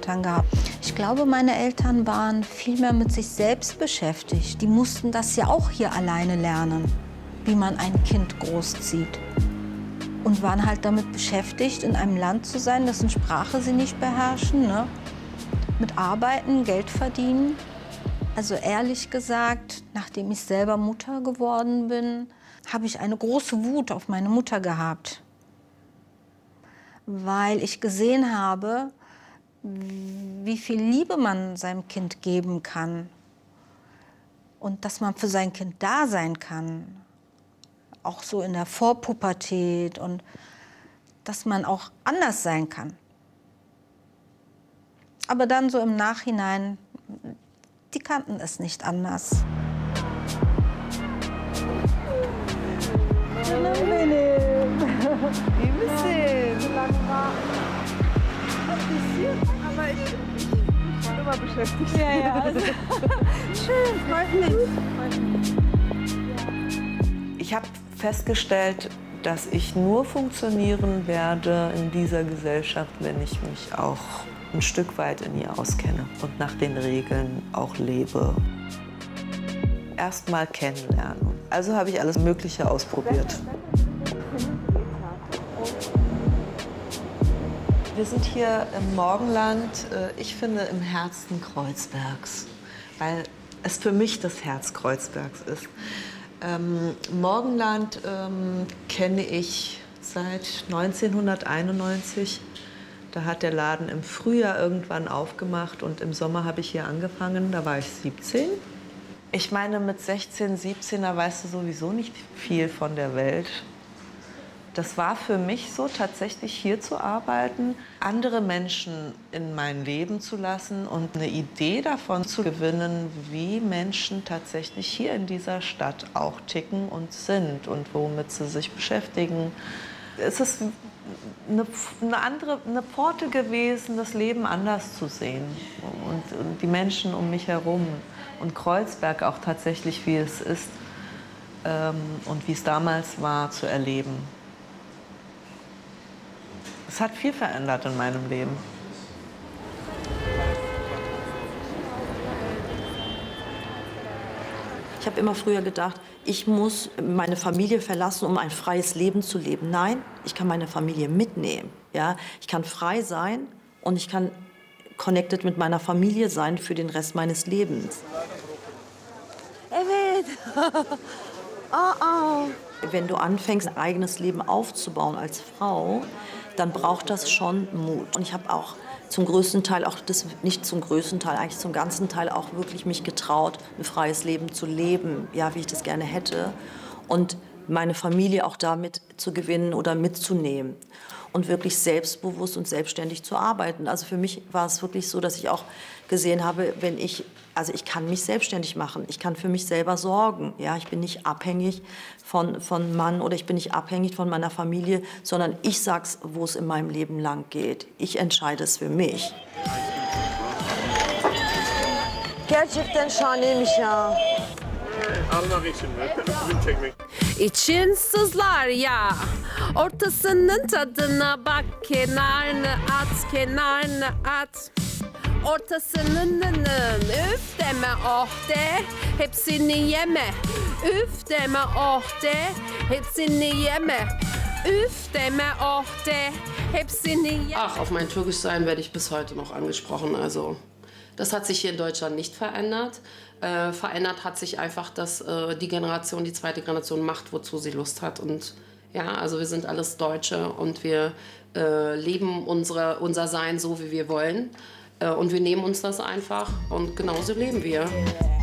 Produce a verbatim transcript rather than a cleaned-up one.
Eltern gehabt. Ich glaube, meine Eltern waren viel mehr mit sich selbst beschäftigt. Die mussten das ja auch hier alleine lernen, wie man ein Kind großzieht. Und waren halt damit beschäftigt, in einem Land zu sein, dessen Sprache sie nicht beherrschen, ne? Mit Arbeiten, Geld verdienen. Also ehrlich gesagt, nachdem ich selber Mutter geworden bin, habe ich eine große Wut auf meine Mutter gehabt. Weil ich gesehen habe, wie viel Liebe man seinem Kind geben kann. Und dass man für sein Kind da sein kann. Auch so in der Vorpubertät. Und dass man auch anders sein kann. Aber dann so im Nachhinein, die kannten es nicht anders. Wie misin? So lange war ein bisschen, aber ich, ich war immer beschäftigt. Ja, ja. Also, schön, freut mich. Ich habe festgestellt, dass ich nur funktionieren werde in dieser Gesellschaft, wenn ich mich auch ein Stück weit in ihr auskenne und nach den Regeln auch lebe. Erst mal kennenlernen. Also habe ich alles Mögliche ausprobiert. Wir sind hier im Morgenland, ich finde im Herzen Kreuzbergs, weil es für mich das Herz Kreuzbergs ist. Ähm, Morgenland ähm, kenne ich seit neunzehnhunderteinundneunzig. Da hat der Laden im Frühjahr irgendwann aufgemacht und im Sommer habe ich hier angefangen, da war ich siebzehn. Ich meine, mit sechzehn, siebzehn, da weißt du sowieso nicht viel von der Welt. Das war für mich so, tatsächlich hier zu arbeiten, andere Menschen in mein Leben zu lassen und eine Idee davon zu gewinnen, wie Menschen tatsächlich hier in dieser Stadt auch ticken und sind und womit sie sich beschäftigen. Es ist eine, eine andere, eine Pforte gewesen, das Leben anders zu sehen und, und die Menschen um mich herum und Kreuzberg auch tatsächlich, wie es ist ähm, und wie es damals war, zu erleben. Es hat viel verändert in meinem Leben. Ich habe immer früher gedacht, ich muss meine Familie verlassen, um ein freies Leben zu leben. Nein, ich kann meine Familie mitnehmen. Ja? Ich kann frei sein und ich kann connected mit meiner Familie sein für den Rest meines Lebens. Evet. Oh, oh. Wenn du anfängst, ein eigenes Leben aufzubauen als Frau, dann braucht das schon Mut. Und ich habe auch zum größten Teil, auch das, nicht zum größten Teil, eigentlich zum ganzen Teil auch wirklich mich getraut, ein freies Leben zu leben, ja, wie ich das gerne hätte. Und meine Familie auch damit zu gewinnen oder mitzunehmen. Und wirklich selbstbewusst und selbstständig zu arbeiten. Also für mich war es wirklich so, dass ich auch gesehen habe, wenn ich, also ich kann mich selbstständig machen, ich kann für mich selber sorgen. Ja, ich bin nicht abhängig von, von Mann oder ich bin nicht abhängig von meiner Familie, sondern ich sag's, wo es in meinem Leben lang geht. Ich entscheide es für mich. Gerçekten şahaneymiş ya. Almak için mi? Film çekmek. İçin sızlar ya. Ortasının tadına bak, kenarını at, kenarını at. Ortasının üf deme oh de, hepsini yeme. Üf deme oh de, hepsini yeme. Üf deme oh de, hepsini yeme. Ach, auf mein Türkischsein werde ich bis heute noch angesprochen. Also, das hat sich hier in Deutschland nicht verändert. Äh, verändert hat sich einfach, dass äh, die Generation, die zweite Generation macht, wozu sie Lust hat. Und ja, also wir sind alles Deutsche und wir äh, leben unsere, unser Sein so, wie wir wollen. Äh, und wir nehmen uns das einfach und genauso leben wir.